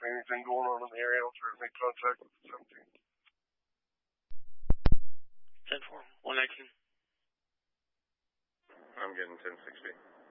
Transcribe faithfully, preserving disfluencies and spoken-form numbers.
anything going on in the area, I'll try to make contact with the seventeen. ten four, one nineteen. I'm getting ten sixty.